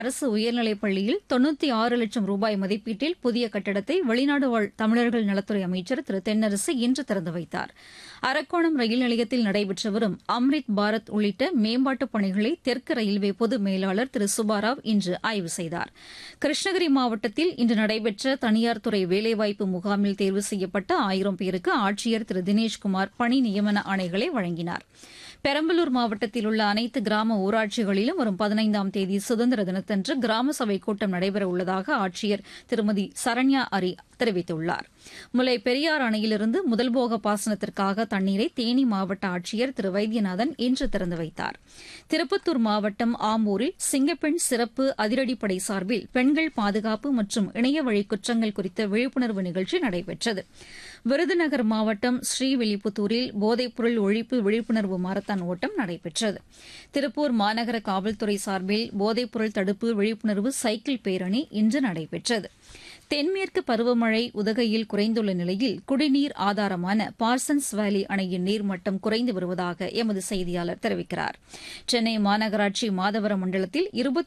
அரசு உயர்நிலைப் பள்ளியில் 96 லட்சம் ரூபாய் மதிப்பீட்டில் புதிய கட்டடத்தை வெளிநாடு வாழ் தமிழர்கள் நலத்துறை அமைச்சர் திரு தென்னரசு இன்று திறந்து வைத்தார். அரக்கோணம் ரயில் நிலையத்தில் நடைபெற்று வரும் அம்ரித் பாரத் உள்ளிட்ட மேம்பாட்டுப் பணிகளை தெற்கு ரயில்வே பொது மேலாளர் திரு சுப்பாராவ் இன்று ஆய்வு செய்தார். கிருஷ்ணகிரி மாவட்டத்தில் இன்று நடைபெற்ற தனியார் துறை வேலைவாய்ப்பு முகாமில் தேர்வு செய்யப்பட்ட 1000 பேருக்கு ஆட்சியர் திரு தினேஷ்குமார் பணி நியமன ஆணைகளை வழங்கினார். பெரம்பலூர் மாவட்டத்தில் உள்ள அனைத்து கிராம ஊராட்சிகளிலும் வரும் 15ஆம் தேதி சுதந்திர தினத்தன்று கிராம சபை கூட்டம் நடைபெறவுள்ளதாக ஆட்சியர் திருமதி சரண்யா அரி தெரிவித்துள்ளார். முல்லை பெரியாறு அணையிலிருந்து முதல்போக பாசனத்திற்காக தண்ணீரை தேனி மாவட்ட ஆட்சியர் திரு வைத்தியநாதன் இன்று திறந்து வைத்தார். திருப்பத்தூர் மாவட்டம் ஆம்பூரில் சிங்கப்பெண் சிறப்பு அதிரடிப்படை சார்பில் பெண்கள் பாதுகாப்பு மற்றும் இணையவழி குற்றங்கள் குறித்த விழிப்புணர்வு நிகழ்ச்சி நடைபெற்றது. விருதுநகர் மாவட்டம் ஸ்ரீவில்லிபுத்தூரில் போதைப்பொருள் ஒழிப்பு விழிப்புணர்வு மாரத்தான் ஓட்டம் நடைபெற்றது. திருப்பூர் மாநகர காவல்துறை சார்பில் போதைப்பொருள் தடுப்பு விழிப்புணர்வு சைக்கிள் பேரணி இன்று நடைபெற்றது. தென்மேற்கு பருவமழை உதகையில் குறைந்துள்ள நிலையில் குடிநீர் ஆதாரமான பார்சன்ஸ் வேலி அணையின் நீர்மட்டம் குறைந்து வருவதாக எமது செய்தியாளர் தெரிவிக்கிறார். சென்னை மாநகராட்சி மாதவரம் மண்டலத்தில்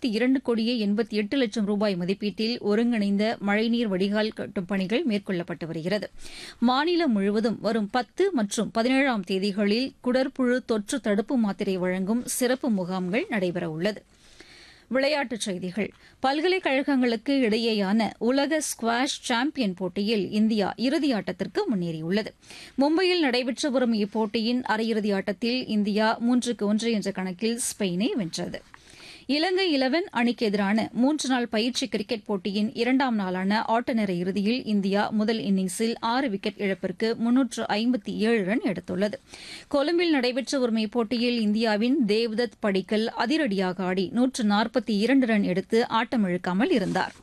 22,88 லட்சம் ரூபாய் மதிப்பீட்டில் ஒருங்கிணைந்த மழைநீர் வடிகால் கட்டும் பணிகள் மேற்கொள்ளப்பட்டு வருகிறது. மாநிலம் முழுவதும் வரும் 10 மற்றும் 17ஆம் தேதிகளில் குடற்புழு தொற்று தடுப்பு மாத்திரை வழங்கும் சிறப்பு முகாம்கள் நடைபெறவுள்ளது. விளையாட்டுச் செய்திகள். பல்கலைக்கழகங்களுக்கு இடையேயான உலக ஸ்குவாஷ் சாம்பியன் போட்டியில் இந்தியா இறுதியாட்டத்திற்கு முன்னேறியுள்ளது. மும்பையில் நடைபெற்று வரும் இப்போட்டியின் அரையிறுதி ஆட்டத்தில் இந்தியா 3-1 என்ற கணக்கில் ஸ்பெயினை வென்றது. இலங்கை 11 அணிக்கு எதிரான 3 நாள் பயிற்சி கிரிக்கெட் போட்டியின் 2ஆம் நாளான ஆட்டநேர இறுதியில் இந்தியா முதல் இன்னிங்ஸில் 6 விக்கெட் இழப்பிற்கு 357 ரன் எடுத்துள்ளது. கொழும்பில் நடைபெற்று வரும் இப்போட்டியில் இந்தியாவின் தேவ்தத் படிக்கல் அதிரடியாக ஆடி 142 ரன் எடுத்து ஆட்டமிழக்காமல் இருந்தார்.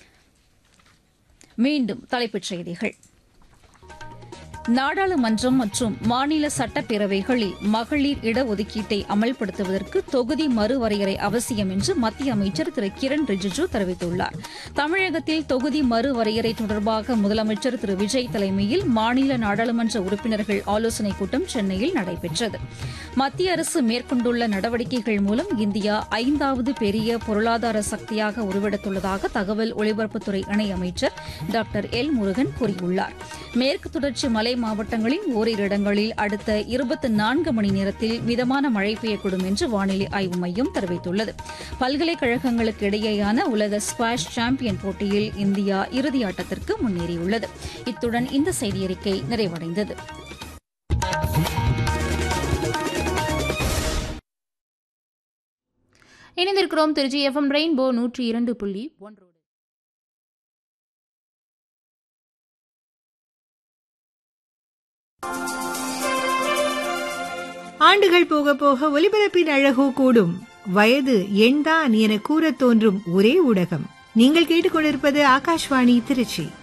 மீண்டும் தலைப்புச் செய்திகள். நாடாளுமன்றம் மற்றும் மாநில சட்டப்பேரவைகளில் மகளிர் இடஒதுக்கீட்டை அமல்படுத்துவதற்கு தொகுதி மறுவரையறை அவசியம் என்று மத்திய அமைச்சர் திரு கிரண் ரிஜிஜூ தெரிவித்துள்ளார். தமிழகத்தில் தொகுதி மறுவரையறை தொடர்பாக முதலமைச்சர் திரு விஜய் தலைமையில் மாநில நாடாளுமன்ற உறுப்பினர்கள் ஆலோசனைக் கூட்டம் சென்னையில் நடைபெற்றது. மத்திய அரசு மேற்கொண்டுள்ள நடவடிக்கைகள் மூலம் இந்தியா 5வது பெரிய பொருளாதார சக்தியாக உருவெடுத்துள்ளதாக தகவல் ஒலிபரப்புத்துறை இணையமைச்சர் டாக்டர் எல் முருகன் கூறியுள்ளார். மேற்கு தொடர்ச்சி மலை மாவட்டங்களில் ஓரிரு இடங்களில் அடுத்த 24 மணி நேரத்தில் மிதமான மழை பெய்யக்கூடும் என்று வானிலை ஆய்வு மையம் தெரிவித்துள்ளது. பல்கலைக்கழகங்களுக்கு இடையேயான உலக ஸ்குவாஷ் சாம்பியன் போட்டியில் இந்தியா இறுதியாட்டத்திற்கு முன்னேறியுள்ளது. இத்துடன் இந்த செய்தியறிக்கை நிறைவடைந்தது. இணைந்திருக்கிறோம் திருச்சி FM ரெயின்போ 102.1. ஆண்டுகள் போக போக ஒலிபரப்பின் அழகோ கூடும். வயது எண்தான் என கூறத் தோன்றும் ஒரே ஊடகம். நீங்கள் கேட்டுக்கொண்டிருப்பது ஆகாஷ்வாணி திருச்சி.